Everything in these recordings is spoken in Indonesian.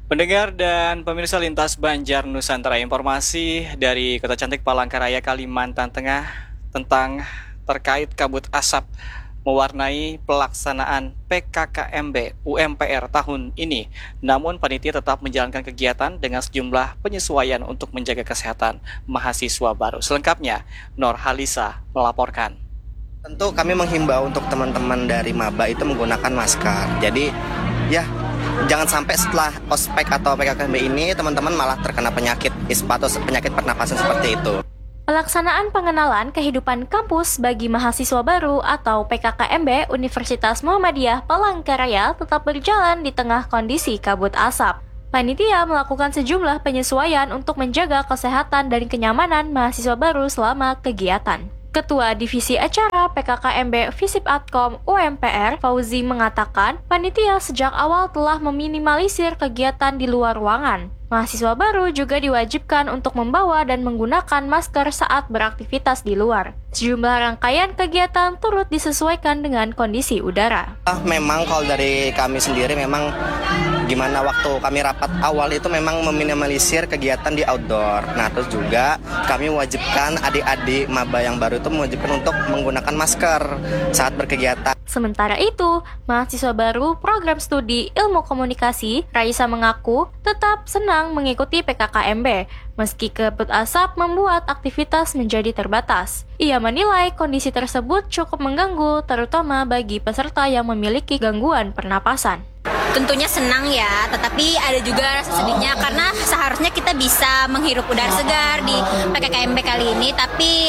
Pendengar dan pemirsa Lintas Banjar Nusantara, informasi dari Kota Cantik Palangkaraya, Kalimantan Tengah tentang terkait kabut asap mewarnai pelaksanaan PKKMB UMPR tahun ini. Namun panitia tetap menjalankan kegiatan dengan sejumlah penyesuaian untuk menjaga kesehatan mahasiswa baru. Selengkapnya, Nur Halisa melaporkan. Tentu kami menghimbau untuk teman-teman dari maba itu menggunakan masker. Jadi ya jangan sampai setelah ospek atau PKKMB ini teman-teman malah terkena penyakit ISPA atau penyakit pernapasan seperti itu. Pelaksanaan pengenalan kehidupan kampus bagi mahasiswa baru atau PKKMB Universitas Muhammadiyah Palangkaraya tetap berjalan di tengah kondisi kabut asap. Panitia melakukan sejumlah penyesuaian untuk menjaga kesehatan dan kenyamanan mahasiswa baru selama kegiatan. Ketua Divisi Acara PKKMB Visip Adkom UMPR Fauzi mengatakan, panitia sejak awal telah meminimalisir kegiatan di luar ruangan. Mahasiswa baru juga diwajibkan untuk membawa dan menggunakan masker saat beraktivitas di luar. Sejumlah rangkaian kegiatan turut disesuaikan dengan kondisi udara. Memang kalau dari kami sendiri memang gimana waktu kami rapat awal itu memang meminimalisir kegiatan di outdoor. Nah terus juga kami wajibkan adik-adik maba yang baru itu mewajibkan untuk menggunakan masker saat berkegiatan. Sementara itu, mahasiswa baru program studi ilmu komunikasi, Raisa mengaku tetap senang mengikuti PKKMB, meski kabut asap membuat aktivitas menjadi terbatas. Ia menilai kondisi tersebut cukup mengganggu, terutama bagi peserta yang memiliki gangguan pernapasan. Tentunya senang ya, tetapi ada juga rasa sedihnya karena seharusnya kita bisa menghirup udara segar di PKKMB kali ini, tapi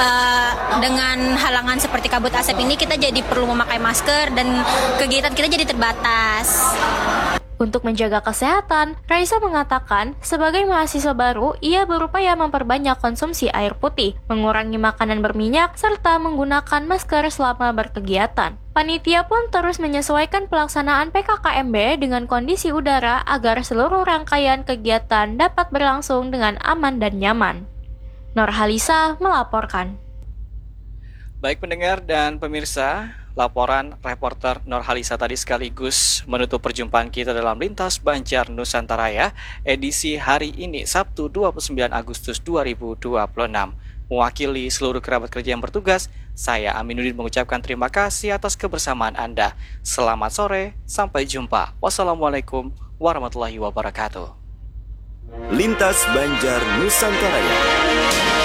dengan halangan seperti kabut asap ini kita jadi perlu memakai masker dan kegiatan kita jadi terbatas. Untuk menjaga kesehatan, Raisa mengatakan, sebagai mahasiswa baru, ia berupaya memperbanyak konsumsi air putih, mengurangi makanan berminyak, serta menggunakan masker selama berkegiatan. Panitia pun terus menyesuaikan pelaksanaan PKKMB dengan kondisi udara agar seluruh rangkaian kegiatan dapat berlangsung dengan aman dan nyaman. Nur Halisa melaporkan. Baik pendengar dan pemirsa, laporan reporter Nur Halisa tadi sekaligus menutup perjumpaan kita dalam Lintas Banjar Nusantara edisi hari ini, Sabtu 29 Agustus 2026. Mewakili seluruh kerabat kerja yang bertugas, saya Aminuddin mengucapkan terima kasih atas kebersamaan Anda. Selamat sore, sampai jumpa. Wassalamualaikum warahmatullahi wabarakatuh. Lintas Banjar Nusantara.